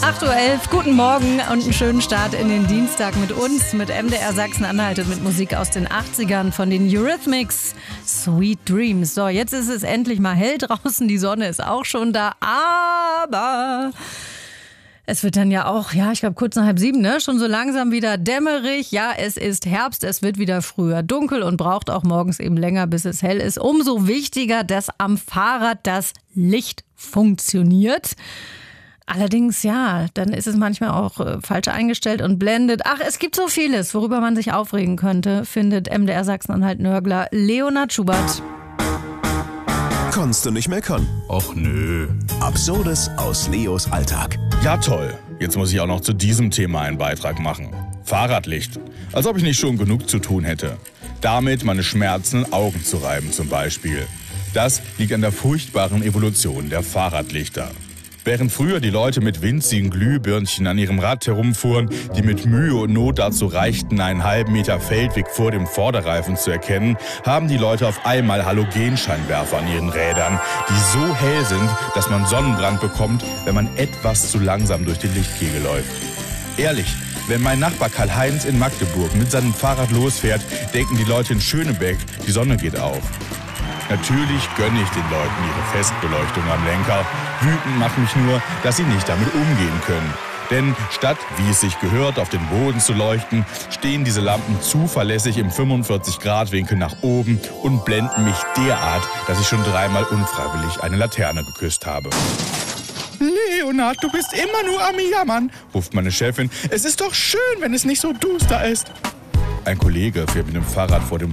8:11 Uhr, guten Morgen und einen schönen Start in den Dienstag mit uns, mit MDR Sachsen-Anhalt und mit Musik aus den 80ern von den Eurythmics. Sweet Dreams. So, jetzt ist es endlich mal hell draußen, die Sonne ist auch schon da, aber es wird dann ja auch, ich glaube kurz nach 6:30, ne? Schon so langsam wieder dämmerig. Ja, es ist Herbst, es wird wieder früher dunkel und braucht auch morgens eben länger, bis es hell ist. Umso wichtiger, dass am Fahrrad das Licht funktioniert. Allerdings, dann ist es manchmal auch falsch eingestellt und blendet. Ach, es gibt so vieles, worüber man sich aufregen könnte, findet MDR Sachsen-Anhalt-Nörgler Leonhard Schubert. Konntest du nicht meckern? Och nö. Absurdes aus Leos Alltag. Ja toll, jetzt muss ich auch noch zu diesem Thema einen Beitrag machen. Fahrradlicht. Als ob ich nicht schon genug zu tun hätte. Damit meine schmerzenden Augen zu reiben zum Beispiel. Das liegt an der furchtbaren Evolution der Fahrradlichter. Während früher die Leute mit winzigen Glühbirnchen an ihrem Rad herumfuhren, die mit Mühe und Not dazu reichten, einen halben Meter Feldweg vor dem Vorderreifen zu erkennen, haben die Leute auf einmal Halogenscheinwerfer an ihren Rädern, die so hell sind, dass man Sonnenbrand bekommt, wenn man etwas zu langsam durch den Lichtkegel läuft. Ehrlich, wenn mein Nachbar Karl-Heinz in Magdeburg mit seinem Fahrrad losfährt, denken die Leute in Schönebeck, die Sonne geht auf. Natürlich gönne ich den Leuten ihre Festbeleuchtung am Lenker. Wütend macht mich nur, dass sie nicht damit umgehen können. Denn statt, wie es sich gehört, auf den Boden zu leuchten, stehen diese Lampen zuverlässig im 45-Grad-Winkel nach oben und blenden mich derart, dass ich schon 3-mal unfreiwillig eine Laterne geküsst habe. Leonhard, du bist immer nur am Jammern, ruft meine Chefin. Es ist doch schön, wenn es nicht so duster ist. Ein Kollege fährt mit dem Fahrrad vor dem